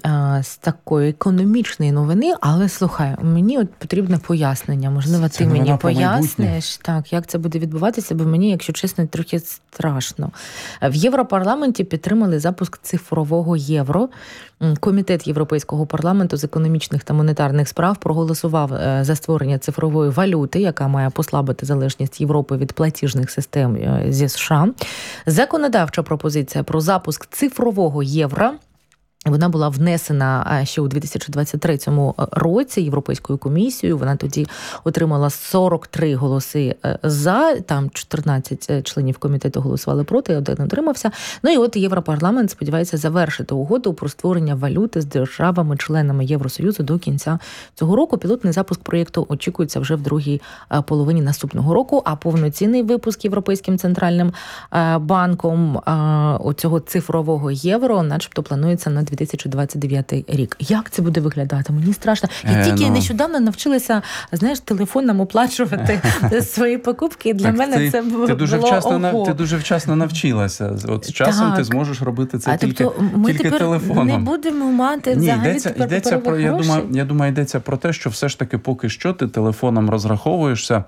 з такої економічної новини, але, слухай, мені от потрібне пояснення. Можливо, ти мені поясниш, так, як це буде відбуватися, бо мені, якщо чесно, трохи страшно. В Європарламенті підтримали запуск цифрового євро. Комітет Європейського парламенту з економічних та монетарних справ проголосував за створення цифрової валюти, яка має послабити залежність Європи від платіжних систем зі США. Законодавча пропозиція про запуск цифрового євро, вона була внесена ще у 2023 році Європейською комісією. Вона тоді отримала 43 голоси за, там 14 членів комітету голосували проти, один утримався. Ну і от Європарламент сподівається завершити угоду про створення валюти з державами-членами Євросоюзу до кінця цього року. Пілотний запуск проєкту очікується вже в другій половині наступного року, а повноцінний випуск Європейським центральним банком оцього цифрового євро начебто планується на 2029 рік. Як це буде виглядати? Мені страшно. Я тільки нещодавно навчилася, знаєш, телефоном оплачувати свої покупки, і для мене це було Ти дуже вчасно навчилася. От з часом ти зможеш робити це тільки телефоном. Ми не будемо мати взагалі йдеться про, я думаю, йдеться про те, що все ж таки поки що ти телефоном розраховуєшся,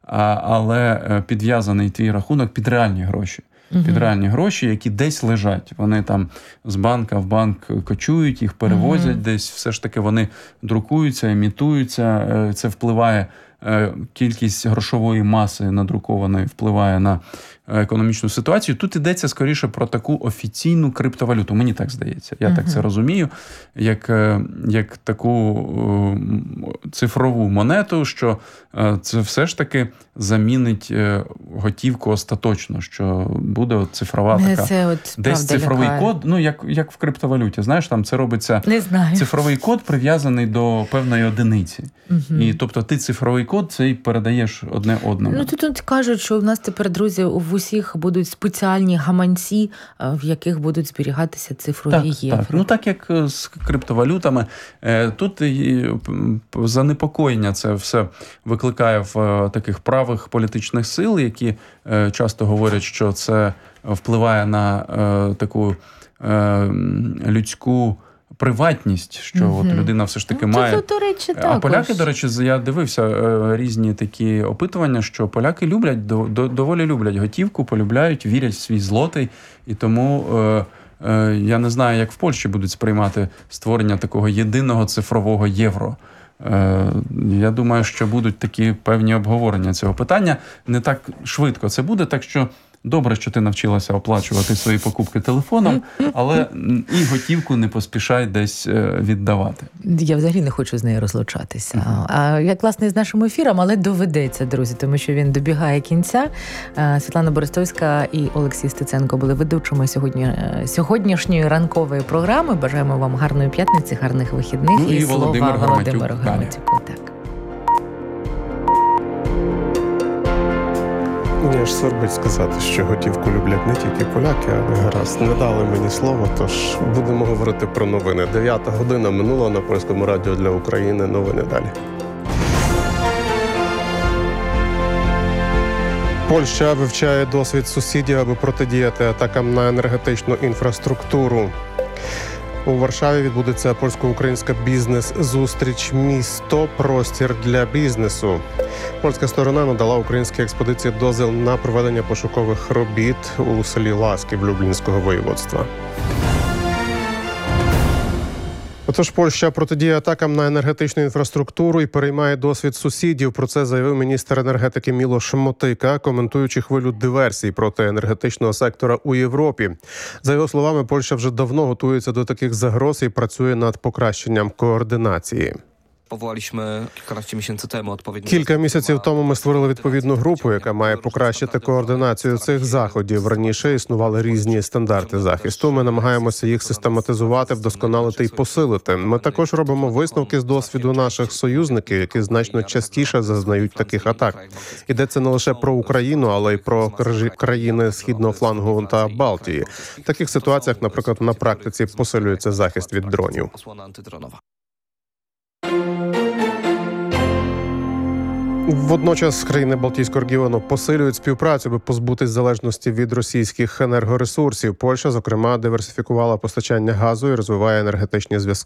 але підв'язаний твій рахунок під реальні гроші. Під реальні гроші, які десь лежать. Вони там з банка в банк кочують, їх перевозять десь, все ж таки вони друкуються, імітуються. Це впливає, кількість грошової маси надрукованої впливає на економічну ситуацію. Тут йдеться скоріше про таку офіційну криптовалюту. Мені так здається. Я так це розумію. Як таку цифрову монету, що це все ж таки замінить готівку остаточно, що буде цифрова така. Десь цифровий код, як в криптовалюті. Знаєш, там це робиться цифровий код прив'язаний до певної одиниці. І тобто ти цифровий код цей передаєш одне одному. Тут кажуть, що у нас тепер, друзі, в усіх будуть спеціальні гаманці, в яких будуть зберігатися цифрові євро. Так. Так як з криптовалютами. Тут занепокоєння це все викликає в таких правих політичних сил, які часто говорять, що це впливає на таку людську приватність, що от людина все ж таки має. До речі, а поляки, до речі, я дивився різні такі опитування, що поляки люблять, доволі люблять готівку, полюбляють, вірять в свій злотий, і тому я не знаю, як в Польщі будуть сприймати створення такого єдиного цифрового євро. Я думаю, що будуть такі певні обговорення цього питання. Не так швидко це буде, так що добре, що ти навчилася оплачувати свої покупки телефоном, але і готівку не поспішай десь віддавати. Я взагалі не хочу з нею розлучатися. Як, власне, з нашим ефіром, але доведеться, друзі, тому що він добігає кінця. Світлана Берестовська і Олексій Стеценко були ведучими сьогоднішньої ранкової програми. Бажаємо вам гарної п'ятниці, гарних вихідних і слова Володимиру Громатюку. Так. Мені аж сорбить сказати, що готівку люблять не тільки поляки, але гаразд. Не дали мені слова, тож будемо говорити про новини. 9 година минула на Польському радіо для України. Новини далі. Польща вивчає досвід сусідів, аби протидіяти атакам на енергетичну інфраструктуру. У Варшаві відбудеться польсько-українська бізнес-зустріч «Місто. Простір для бізнесу». Польська сторона надала українській експедиції дозвіл на проведення пошукових робіт у селі Ласків Люблінського воєводства. Отож, Польща протидіє атакам на енергетичну інфраструктуру і переймає досвід сусідів. Про це заявив міністр енергетики Мілош Мотика, коментуючи хвилю диверсій проти енергетичного сектора у Європі. За його словами, Польща вже давно готується до таких загроз і працює над покращенням координації. Кілька місяців тому ми створили відповідну групу, яка має покращити координацію цих заходів. Раніше існували різні стандарти захисту. Ми намагаємося їх систематизувати, вдосконалити і посилити. Ми також робимо висновки з досвіду наших союзників, які значно частіше зазнають таких атак. Йдеться не лише про Україну, але й про країни Східного флангу та Балтії. В таких ситуаціях, наприклад, на практиці посилюється захист від дронів. Водночас країни Балтійського регіону посилюють співпрацю, аби позбутись залежності від російських енергоресурсів. Польща, зокрема, диверсифікувала постачання газу і розвиває енергетичні зв'язки